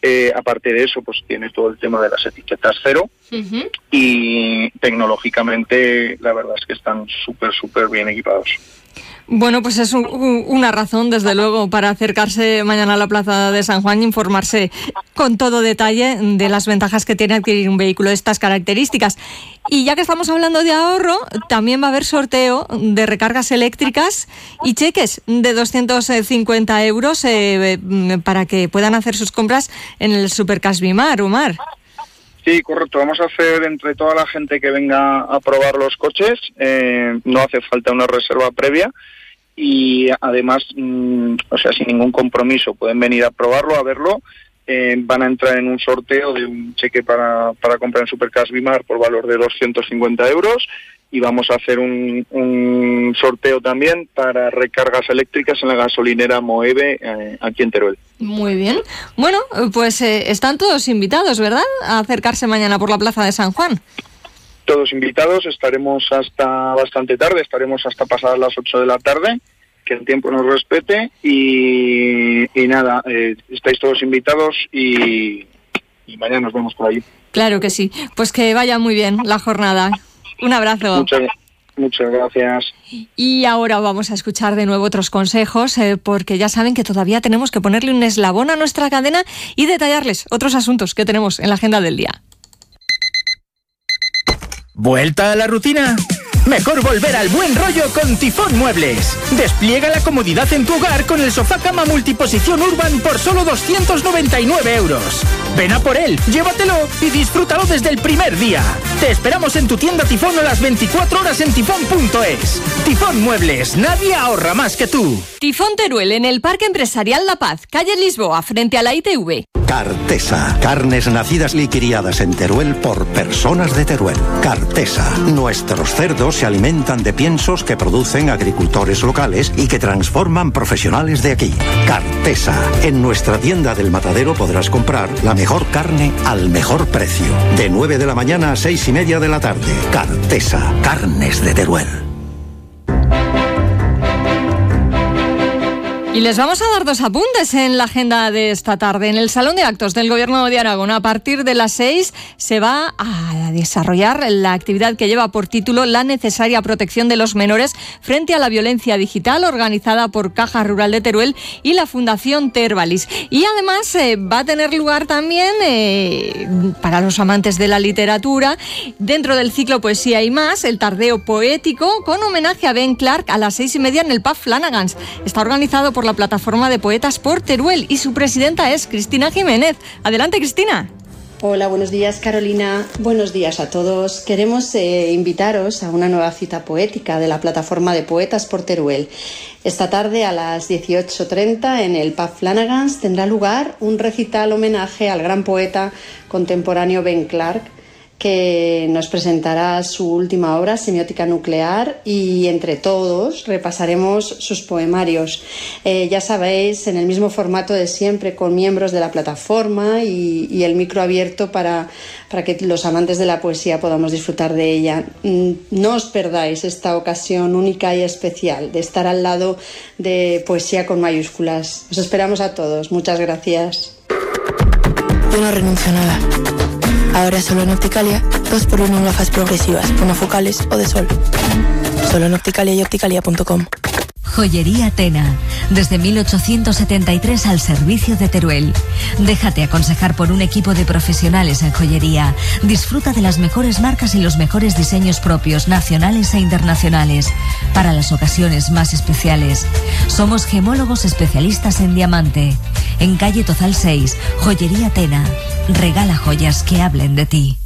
Aparte de eso, pues tiene todo el tema de las etiquetas cero. Uh-huh. Y tecnológicamente la verdad es que están súper bien equipados. Bueno, pues es una razón, desde luego, para acercarse mañana a la Plaza de San Juan y informarse con todo detalle de las ventajas que tiene adquirir un vehículo de estas características. Y ya que estamos hablando de ahorro, también va a haber sorteo de recargas eléctricas y cheques de 250 euros para que puedan hacer sus compras en el Supercash Bimar, Omar. Sí, correcto. Vamos a hacer entre toda la gente que venga a probar los coches. No hace falta una reserva previa y además, sin ningún compromiso, pueden venir a probarlo, a verlo. Van a entrar en un sorteo de un cheque para comprar en Supercash Bimar por valor de 250 euros y vamos a hacer un sorteo también para recargas eléctricas en la gasolinera Moeve aquí en Teruel. Muy bien. Bueno, pues están todos invitados, ¿verdad?, a acercarse mañana por la Plaza de San Juan. Todos invitados, estaremos hasta bastante tarde, estaremos hasta pasadas las 8 de la tarde, que el tiempo nos respete y nada, estáis todos invitados y mañana nos vemos por allí. Claro que sí, pues que vaya muy bien la jornada. Un abrazo. Muchas gracias. Y ahora vamos a escuchar de nuevo otros consejos, porque ya saben que todavía tenemos que ponerle un eslabón a nuestra cadena y detallarles otros asuntos que tenemos en la agenda del día. ¿Vuelta a la rutina? Mejor volver al buen rollo con Tifón Muebles. Despliega la comodidad en tu hogar con el sofá cama multiposición Urban por solo 299 euros. Ven a por él, llévatelo y disfrútalo desde el primer día. Te esperamos en tu tienda Tifón a las 24 horas en tifón.es. Tifón Muebles, nadie ahorra más que tú. Tifón Teruel, en el Parque Empresarial La Paz, calle Lisboa, frente a la ITV. Cartesa, carnes nacidas y criadas en Teruel por personas de Teruel. Cartesa, nuestros cerdos se alimentan de piensos que producen agricultores locales y que transforman profesionales de aquí. Cartesa, en nuestra tienda del Matadero podrás comprar la mejor carne al mejor precio. De 9 de la mañana a 6:30 de la tarde. Cartesa, carnes de Teruel. Y les vamos a dar dos apuntes en la agenda de esta tarde. En el Salón de Actos del Gobierno de Aragón, a partir de las 6, se va a desarrollar la actividad que lleva por título La necesaria protección de los menores frente a la violencia digital, organizada por Caja Rural de Teruel y la Fundación Tervalis. Y además va a tener lugar también, para los amantes de la literatura, dentro del ciclo Poesía y Más, el tardeo poético con homenaje a Ben Clark a las 6:30 en el Pub Flanagan's. Está organizado por la Plataforma de Poetas por Teruel y su presidenta es Cristina Jiménez. Adelante, Cristina. Hola, buenos días, Carolina. Buenos días a todos. Queremos invitaros a una nueva cita poética de la Plataforma de Poetas por Teruel. Esta tarde a las 18:30 en el Pub Flanagan's tendrá lugar un recital homenaje al gran poeta contemporáneo Ben Clark, que nos presentará su última obra, Semiótica Nuclear, y entre todos repasaremos sus poemarios. Ya sabéis, en el mismo formato de siempre, con miembros de la plataforma y el micro abierto para que los amantes de la poesía podamos disfrutar de ella. No os perdáis esta ocasión única y especial de estar al lado de Poesía con mayúsculas. Os esperamos a todos. Muchas gracias. Yo no renuncio a nada. Ahora solo en Opticalia, 2x1 en gafas progresivas, monofocales o de sol. Solo en Opticalia y opticalia.com. Joyería Tena, desde 1873 al servicio de Teruel. Déjate aconsejar por un equipo de profesionales en joyería. Disfruta de las mejores marcas y los mejores diseños propios, nacionales e internacionales, para las ocasiones más especiales. Somos gemólogos especialistas en diamante. En calle Tozal 6, Joyería Tena. Regala joyas que hablen de ti.